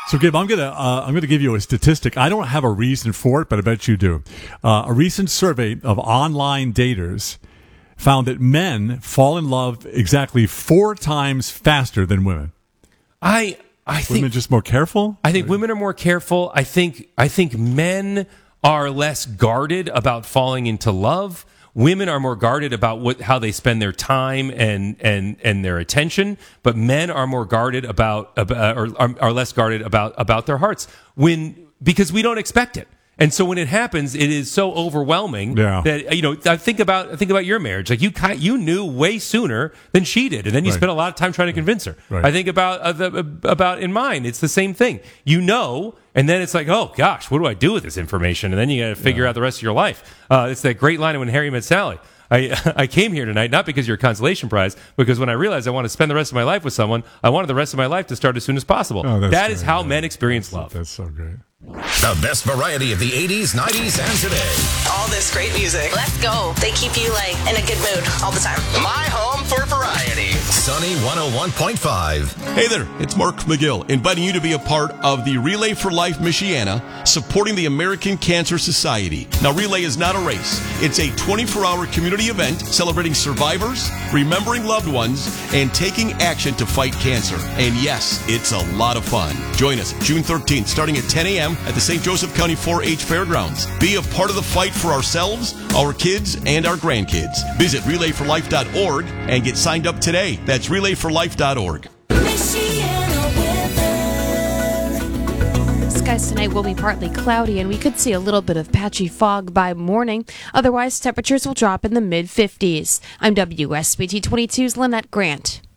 So, Gabe, I'm gonna give you a statistic. I don't have a reason for it, but I bet you do. A recent survey of online daters found that men fall in love exactly 4 times faster than women. I think women just more careful. I think women are more careful. I think men are less guarded about falling into love. Women are more guarded about how they spend their time and their attention, but men are more guarded about or are less guarded about their hearts because we don't expect it. And so when it happens, it is so overwhelming that I think about your marriage. Like you knew way sooner than she did, and then you spent a lot of time trying to convince her. Right. I think about in mine, it's the same thing. And then it's like, oh gosh, what do I do with this information? And then you got to figure out the rest of your life. It's that great line of When Harry Met Sally. I came here tonight not because you're a consolation prize, because when I realized I want to spend the rest of my life with someone, I wanted the rest of my life to start as soon as possible. That is how men experience love. That's so great. The best variety of the 80s, 90s, and today. All this great music. Let's go. They keep you in a good mood all the time. My home for variety. Sunny 101.5. Hey there, it's Mark McGill, inviting you to be a part of the Relay for Life Michiana, supporting the American Cancer Society. Now, Relay is not a race. It's a 24-hour community event celebrating survivors, remembering loved ones, and taking action to fight cancer. And yes, it's a lot of fun. Join us June 13th, starting at 10 a.m. at the St. Joseph County 4-H Fairgrounds. Be a part of the fight for ourselves, our kids, and our grandkids. Visit relayforlife.org and get signed up today. That's relayforlife.org. Skies tonight will be partly cloudy, and we could see a little bit of patchy fog by morning. Otherwise, temperatures will drop in the mid-50s. I'm WSBT 22's Lynette Grant.